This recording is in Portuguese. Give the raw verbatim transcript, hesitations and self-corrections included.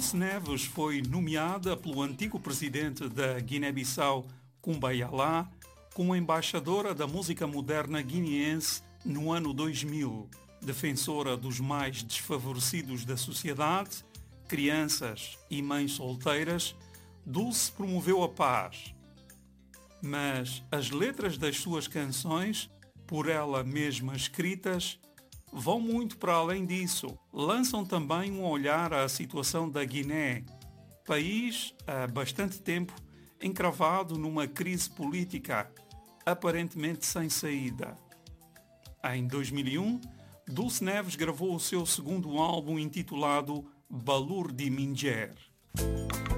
Dulce Neves foi nomeada pelo antigo presidente da Guiné-Bissau, Kumbayala, como embaixadora da música moderna guineense no ano dois mil. Defensora dos mais desfavorecidos da sociedade, crianças e mães solteiras, Dulce promoveu a paz. Mas as letras das suas canções, por ela mesma escritas, vão muito para além disso. Lançam também um olhar à situação da Guiné, país há bastante tempo encravado numa crise política, aparentemente sem saída. Em dois mil e um, Dulce Neves gravou o seu segundo álbum intitulado Balur di Minger.